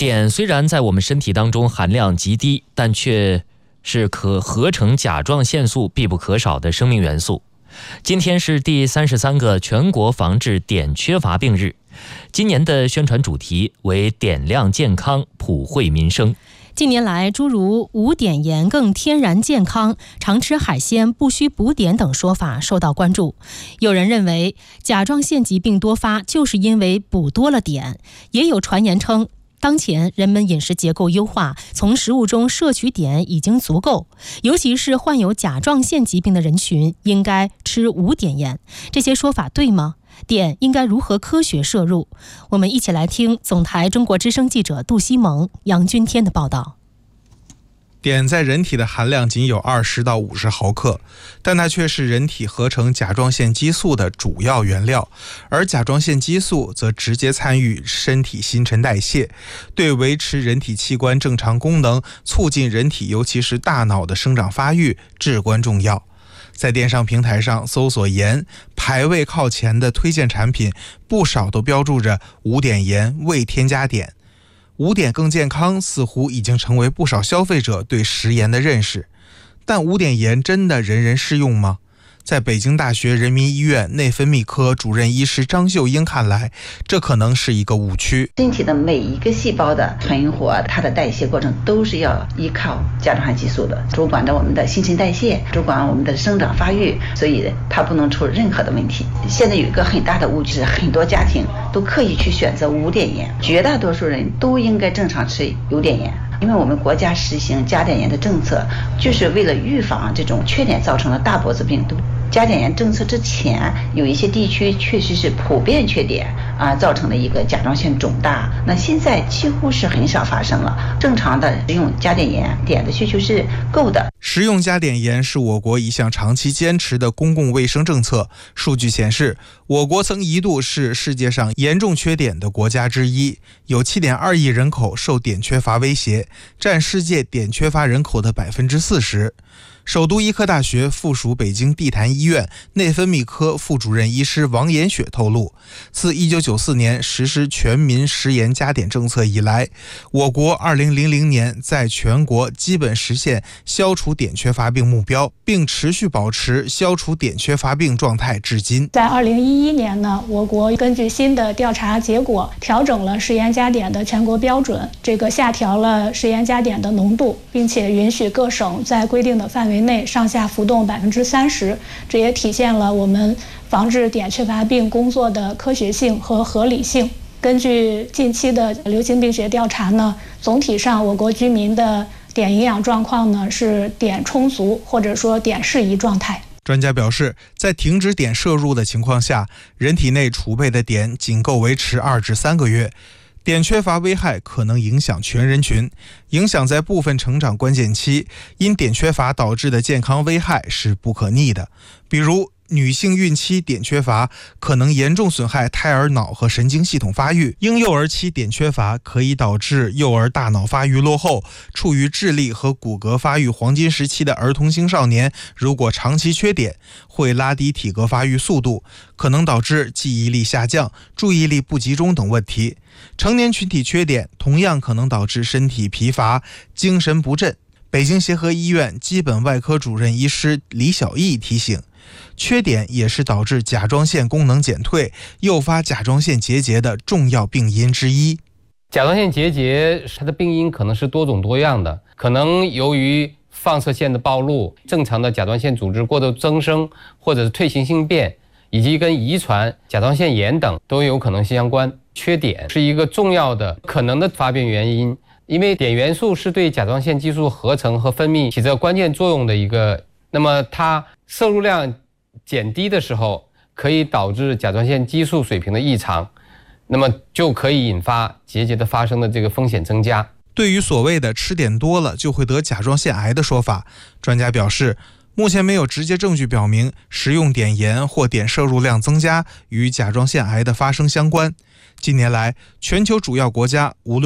碘虽然在我们身体当中含量极低，但却是可合成甲状腺素必不可少的生命元素。今天是第33个全国防治碘缺乏病日，今年的宣传主题为碘量健康，普惠民生。 近年来，诸如无碘盐更天然健康、常吃海鲜不需补碘等说法受到关注。有人认为甲状腺疾病多发就是因为补多了碘，也有传言称当前人们饮食结构优化，从食物中摄取碘已经足够，尤其是患有甲状腺疾病的人群应该吃无碘盐。这些说法对吗？碘应该如何科学摄入？我们一起来听总台中国之声记者杜西蒙、杨君天的报道。 碘在人体的含量仅有20到50毫克，但它却是人体合成甲状腺激素的主要原料，而甲状腺激素则直接参与身体新陈代谢，对维持人体器官正常功能、促进人体尤其是大脑的生长发育至关重要。在电商平台上搜索盐，排位靠前的推荐产品不少都标注着无碘盐，未添加碘。无碘更健康似乎已经成为不少消费者对食盐的认识，但无碘盐真的人人适用吗？在北京大学人民医院内分泌科主任医师张秀英看来，这可能是一个误区。 身体的每一个细胞的存活，它的代谢过程都是要依靠甲状腺激素的，主管着我们的新陈代谢，主管我们的生长发育，所以它不能出任何的问题。现在有一个很大的误区是，很多家庭都刻意去选择无碘盐，绝大多数人都应该正常吃有碘盐。因为我们国家实行加碘盐的政策，就是为了预防这种缺碘造成的大脖子病。加碘盐政策之前，有一些地区确实是普遍缺碘造成了一个甲状腺肿大。那现在几乎是很少发生了。正常的食用加碘盐，碘的需求是够的。 食用加碘盐是我国一项长期坚持的公共卫生政策。数据显示，我国曾一度是世界上严重缺碘的国家之一，有7.2亿人口受碘缺乏威胁，占世界碘缺乏人口的40%。首都医科大学附属北京地坛医院内分泌科副主任医师王延雪透露，自1994年实施全民食盐加碘政策以来，我国2000年在全国基本实现消除碘缺乏病目标，并持续保持消除碘缺乏病状态至今。 在2011年呢，我国根据新的调查结果，调整了食盐加碘的全国标准，下调了食盐加碘的浓度，并且允许各省在规定的范围内上下浮动30%，这也体现了我们防治碘缺乏病工作的科学性和合理性。根据近期的流行病学调查呢，总体上我国居民的碘营养状况呢是碘充足或者说碘适宜状态。 专家表示，在停止碘摄入的情况下，人体内储备的碘仅够维持2至3个月。碘缺乏危害可能影响全人群，影响在部分成长关键期，因碘缺乏导致的健康危害是不可逆的。比如女性孕期碘缺乏可能严重损害胎儿脑和神经系统发育，婴幼儿期碘缺乏可以导致幼儿大脑发育落后，处于智力和骨骼发育黄金时期的儿童青少年，如果长期缺碘，会拉低体格发育速度，可能导致记忆力下降、注意力不集中等问题。成年群体缺碘同样可能导致身体疲乏、精神不振。北京协和医院基本外科主任医师李小艺提醒，缺碘也是导致甲状腺功能减退、诱发甲状腺结节的重要病因之一。 甲状腺结节它的病因可能是多种多样的，可能由于放射线的暴露、正常的甲状腺组织过度增生，或者是退行性变，以及跟遗传、甲状腺炎等都有可能相关。缺碘是一个重要的可能的发病原因，因为碘元素是对甲状腺激素合成和分泌起着关键作用的一个，那么它摄入量减低的时候，可以导致甲状腺激素水平的异常，那么就可以引发结节的发生的这个风险增加。 对于所谓的吃碘多了就会得甲状腺癌的说法，专家表示，目前没有直接证据表明食用碘盐或碘摄入量增加与甲状腺癌的发生相关。近年来，全球主要国家无论